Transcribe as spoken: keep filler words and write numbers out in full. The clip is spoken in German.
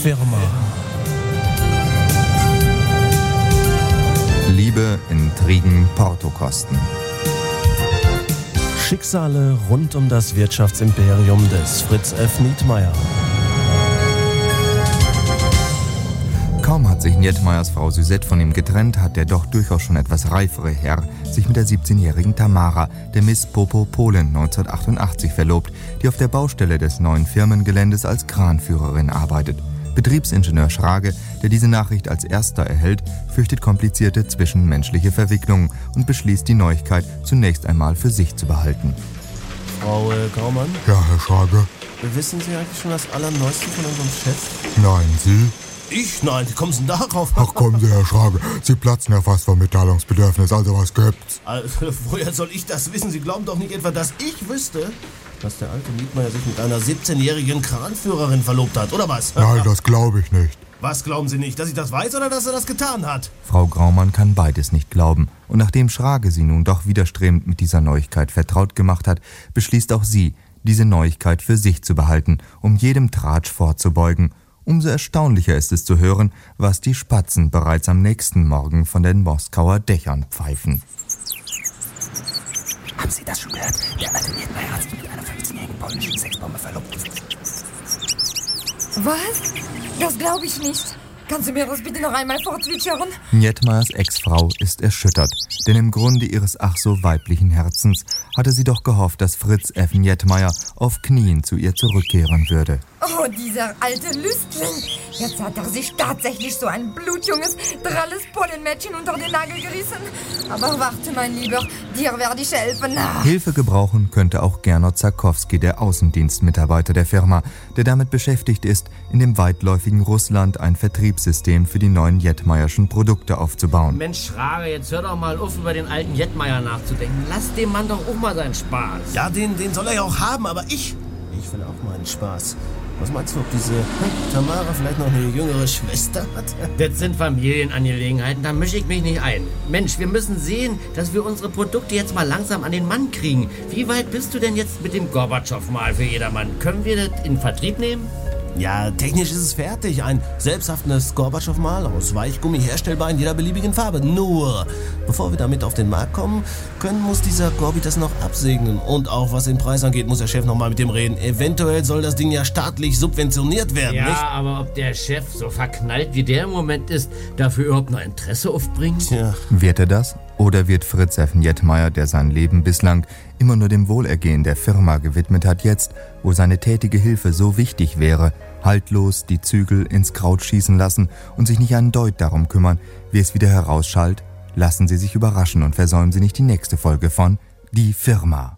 Firma. Liebe, Intrigen, Portokosten. Schicksale rund um das Wirtschaftsimperium des Fritz F. Nietmeyer. Kaum hat sich Nietmeyers Frau Suzette von ihm getrennt, hat der doch durchaus schon etwas reifere Herr sich mit der siebzehnjährigen Tamara, der Miss Popo Polen neunzehnhundertachtundachtzig, verlobt, die auf der Baustelle des neuen Firmengeländes als Kranführerin arbeitet. Betriebsingenieur Schrage, der diese Nachricht als erster erhält, fürchtet komplizierte zwischenmenschliche Verwicklungen und beschließt, die Neuigkeit zunächst einmal für sich zu behalten. Frau äh, Graumann? Ja, Herr Schrage. Wissen Sie eigentlich schon das Allerneueste von unserem Chef? Nein, Sie? Ich? Nein, wie kommen Sie denn darauf? Ach kommen Sie, Herr Schrage. Sie platzen ja fast vor Mitteilungsbedürfnis, also was gibt's? Also, woher soll ich das wissen? Sie glauben doch nicht etwa, dass ich wüsste, dass der alte Nietmeyer sich mit einer siebzehnjährigen Kranführerin verlobt hat, oder was? Nein, das glaube ich nicht. Was glauben Sie nicht? Dass ich das weiß oder dass er das getan hat? Frau Graumann kann beides nicht glauben. Und nachdem Schrage sie nun doch widerstrebend mit dieser Neuigkeit vertraut gemacht hat, beschließt auch sie, diese Neuigkeit für sich zu behalten, um jedem Tratsch vorzubeugen. Umso erstaunlicher ist es zu hören, was die Spatzen bereits am nächsten Morgen von den Moskauer Dächern pfeifen. Haben Sie das schon gehört? Der alte Nietmeyer hat sich mit einer fünfzehnjährigen polnischen Sexbombe verlobt. Was? Das glaube ich nicht. Kannst du mir das bitte noch einmal vorzwitschern? Nietmeyers Ex-Frau ist erschüttert, denn im Grunde ihres ach so weiblichen Herzens hatte sie doch gehofft, dass Fritz F. Nietmeyer auf Knien zu ihr zurückkehren würde. Oh, dieser alte Lüstling. Jetzt hat er sich tatsächlich so ein blutjunges, dralles Polenmädchen unter den Nagel gerissen. Aber warte, mein Lieber, dir werde ich helfen. Hilfe gebrauchen könnte auch Gernot Zarkowski, der Außendienstmitarbeiter der Firma, der damit beschäftigt ist, in dem weitläufigen Russland ein Vertriebssystem für die neuen Jetmeyerschen Produkte aufzubauen. Mensch, Schrage, jetzt hör doch mal auf, über den alten Jetmeyer nachzudenken. Lass dem Mann doch auch mal seinen Spaß. Ja, den, den soll er ja auch haben, aber ich, ich will auch meinen Spaß. Was meinst du, ob diese hm, Tamara vielleicht noch eine jüngere Schwester hat? Das sind Familienangelegenheiten, da mische ich mich nicht ein. Mensch, wir müssen sehen, dass wir unsere Produkte jetzt mal langsam an den Mann kriegen. Wie weit bist du denn jetzt mit dem Gorbatschow-Mal für jedermann? Können wir das in Vertrieb nehmen? Ja, technisch ist es fertig. Ein selbsthaftendes Gorbatschow-Mal aus Weichgummi, herstellbar in jeder beliebigen Farbe. Nur, bevor wir damit auf den Markt kommen können, muss dieser Gorbi das noch absegnen. Und auch was den Preis angeht, muss der Chef noch mal mit dem reden. Eventuell soll das Ding ja staatlich subventioniert werden, ja, nicht? Aber ob der Chef, so verknallt wie der im Moment ist, dafür überhaupt noch Interesse aufbringt? Tja. Wird er das? Oder wird Fritz F. Nietmeyer, der sein Leben bislang immer nur dem Wohlergehen der Firma gewidmet hat, jetzt, wo seine tätige Hilfe so wichtig wäre, haltlos die Zügel ins Kraut schießen lassen und sich nicht einen Deut darum kümmern, wie es wieder herausschallt? Lassen Sie sich überraschen und versäumen Sie nicht die nächste Folge von Die Firma.